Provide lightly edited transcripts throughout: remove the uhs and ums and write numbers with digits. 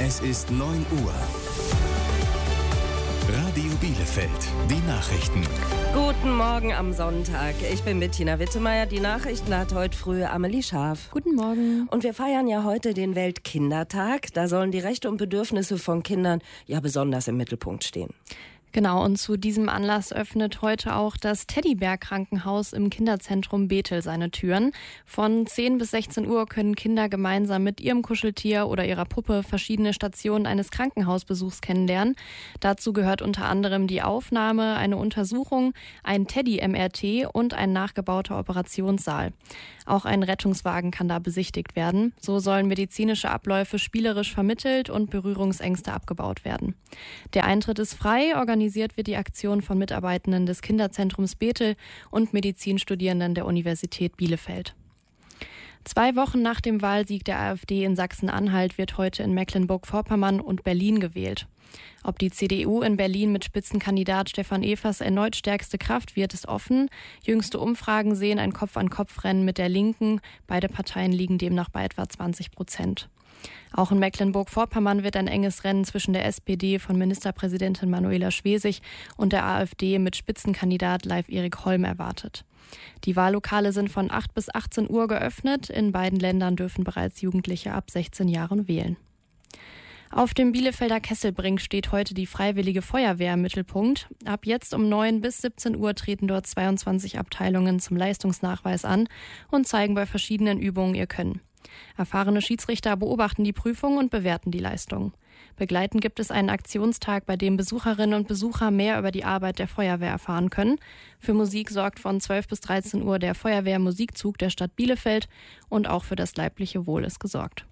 Es ist 9 Uhr. Radio Bielefeld, die Nachrichten. Guten Morgen am Sonntag. Ich bin Bettina Wittemeyer. Die Nachrichten hat heute früh Amelie Scharf. Guten Morgen. Und wir feiern ja heute den Weltkindertag. Da sollen die Rechte und Bedürfnisse von Kindern ja besonders im Mittelpunkt stehen. Genau, und zu diesem Anlass öffnet heute auch das Teddybär-Krankenhaus im Kinderzentrum Bethel seine Türen. Von 10 bis 16 Uhr können Kinder gemeinsam mit ihrem Kuscheltier oder ihrer Puppe verschiedene Stationen eines Krankenhausbesuchs kennenlernen. Dazu gehört unter anderem die Aufnahme, eine Untersuchung, ein Teddy-MRT und ein nachgebauter Operationssaal. Auch ein Rettungswagen kann da besichtigt werden. So sollen medizinische Abläufe spielerisch vermittelt und Berührungsängste abgebaut werden. Der Eintritt ist frei, organisiert wird die Aktion von Mitarbeitenden des Kinderzentrums Bethel und Medizinstudierenden der Universität Bielefeld. 2 Wochen nach dem Wahlsieg der AfD in Sachsen-Anhalt wird heute in Mecklenburg-Vorpommern und Berlin gewählt. Ob die CDU in Berlin mit Spitzenkandidat Stefan Evers erneut stärkste Kraft wird, ist offen. Jüngste Umfragen sehen ein Kopf-an-Kopf-Rennen mit der Linken. Beide Parteien liegen demnach bei etwa 20%. Auch in Mecklenburg-Vorpommern wird ein enges Rennen zwischen der SPD von Ministerpräsidentin Manuela Schwesig und der AfD mit Spitzenkandidat Leif-Erik Holm erwartet. Die Wahllokale sind von 8 bis 18 Uhr geöffnet. In beiden Ländern dürfen bereits Jugendliche ab 16 Jahren wählen. Auf dem Bielefelder Kesselbrink steht heute die Freiwillige Feuerwehr im Mittelpunkt. Ab jetzt um 9 bis 17 Uhr treten dort 22 Abteilungen zum Leistungsnachweis an und zeigen bei verschiedenen Übungen ihr Können. Erfahrene Schiedsrichter beobachten die Prüfung und bewerten die Leistung. Begleitend gibt es einen Aktionstag, bei dem Besucherinnen und Besucher mehr über die Arbeit der Feuerwehr erfahren können. Für Musik sorgt von 12 bis 13 Uhr der Feuerwehrmusikzug der Stadt Bielefeld und auch für das leibliche Wohl ist gesorgt.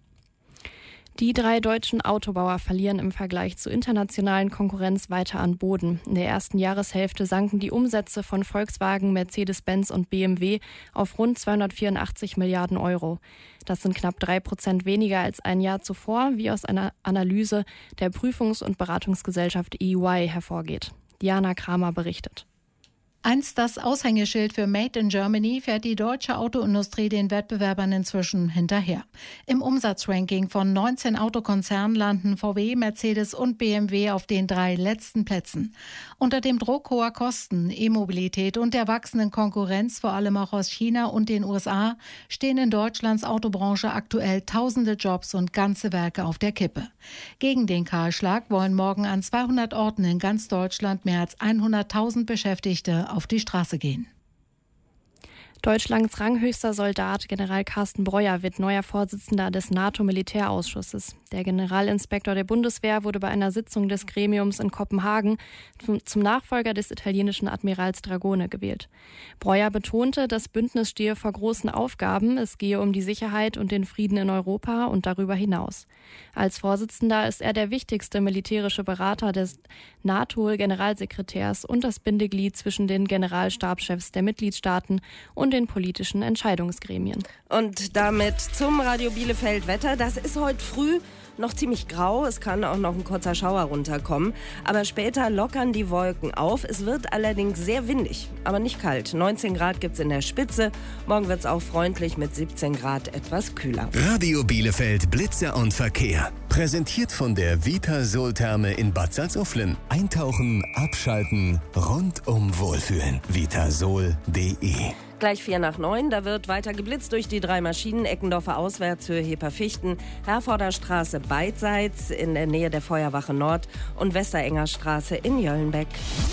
Die 3 deutschen Autobauer verlieren im Vergleich zur internationalen Konkurrenz weiter an Boden. In der ersten Jahreshälfte sanken die Umsätze von Volkswagen, Mercedes-Benz und BMW auf rund 284 Milliarden Euro. Das sind knapp 3% weniger als ein Jahr zuvor, wie aus einer Analyse der Prüfungs- und Beratungsgesellschaft EY hervorgeht. Diana Kramer berichtet. Einst das Aushängeschild für Made in Germany fährt die deutsche Autoindustrie den Wettbewerbern inzwischen hinterher. Im Umsatzranking von 19 Autokonzernen landen VW, Mercedes und BMW auf den 3 letzten Plätzen. Unter dem Druck hoher Kosten, E-Mobilität und der wachsenden Konkurrenz, vor allem auch aus China und den USA, stehen in Deutschlands Autobranche aktuell tausende Jobs und ganze Werke auf der Kippe. Gegen den Kahlschlag wollen morgen an 200 Orten in ganz Deutschland mehr als 100.000 Beschäftigte auf die Straße gehen. Deutschlands ranghöchster Soldat, General Carsten Breuer, wird neuer Vorsitzender des NATO-Militärausschusses. Der Generalinspektor der Bundeswehr wurde bei einer Sitzung des Gremiums in Kopenhagen zum Nachfolger des italienischen Admirals Dragone gewählt. Breuer betonte, das Bündnis stehe vor großen Aufgaben. Es gehe um die Sicherheit und den Frieden in Europa und darüber hinaus. Als Vorsitzender ist er der wichtigste militärische Berater des NATO-Generalsekretärs und das Bindeglied zwischen den Generalstabschefs der Mitgliedstaaten und den politischen Entscheidungsgremien. Und damit zum Radio Bielefeld Wetter. Das ist heute früh noch ziemlich grau. Es kann auch noch ein kurzer Schauer runterkommen. Aber später lockern die Wolken auf. Es wird allerdings sehr windig, aber nicht kalt. 19 Grad gibt's in der Spitze. Morgen wird's auch freundlich mit 17 Grad etwas kühler. Radio Bielefeld Blitzer und Verkehr. Präsentiert von der Vitasol-Therme in Bad Salzuflen. Eintauchen, abschalten, rundum wohlfühlen. Vitasol.de. Gleich 8:45, da wird weiter geblitzt durch die 3 Maschinen, Eckendorfer Auswärtshöhe Heperfichten, Herforder Straße beidseits in der Nähe der Feuerwache Nord und Westerenger Straße in Jöllenbeck.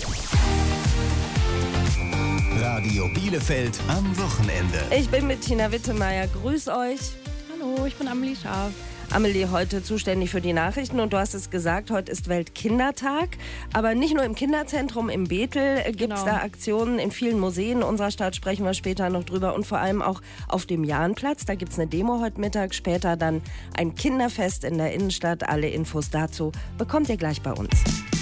Radio Bielefeld am Wochenende. Ich bin Bettina Wittemeyer, grüß euch. Hallo, ich bin Amelie Scharf. Amelie, heute zuständig für die Nachrichten und du hast es gesagt, heute ist Weltkindertag, aber nicht nur im Kinderzentrum im Bethel gibt es da Aktionen, in vielen Museen unserer Stadt sprechen wir später noch drüber und vor allem auch auf dem Jahnplatz, da gibt es eine Demo heute Mittag, später dann ein Kinderfest in der Innenstadt, alle Infos dazu bekommt ihr gleich bei uns.